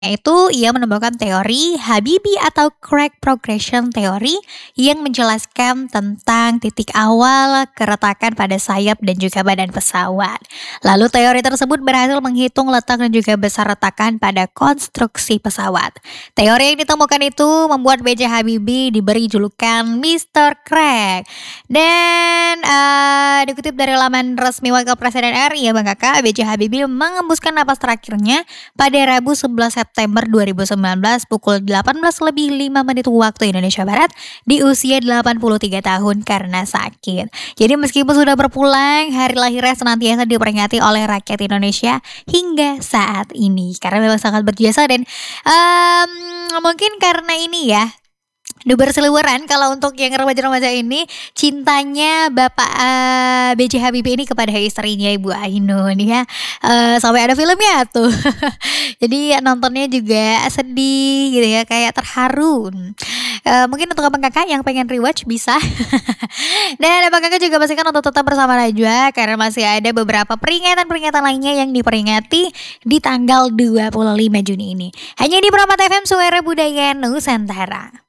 Yaitu ia menemukan teori Habibi atau Crack Progression Theory yang menjelaskan tentang titik awal keretakan pada sayap dan juga badan pesawat. Lalu teori tersebut berhasil menghitung letak dan juga besar retakan pada konstruksi pesawat. Teori yang ditemukan itu membuat B.J. Habibie diberi julukan Mr. Crack. Dan dikutip dari laman resmi Wakil Presiden RI ya Bang Kakak, B.J. Habibie mengembuskan napas terakhirnya pada Rabu 11 September 2019 pukul 18:05 waktu Indonesia Barat di usia 83 tahun karena sakit. Jadi meskipun sudah berpulang, hari lahirnya senantiasa diperingati oleh rakyat Indonesia hingga saat ini karena memang sangat berjasa dan mungkin karena ini ya berseliweran kalau untuk yang remaja-remaja ini cintanya Bapak B.J. Habibie ini kepada istrinya Ibu Ainun ya. Sampai ada filmnya tuh. Jadi nontonnya juga sedih gitu ya, kayak terharu. Mungkin untuk abang kakak yang pengen rewatch bisa. Dan abang kakak juga pastikan untuk tetap bersama Najwa karena masih ada beberapa peringatan-peringatan lainnya yang diperingati di tanggal 25 Juni ini. Hanya di Permata FM Suara Budaya Nusantara.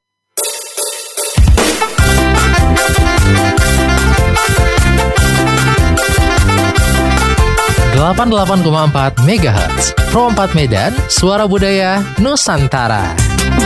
88,4 MHz Pro 4 Medan, Suara Budaya Nusantara.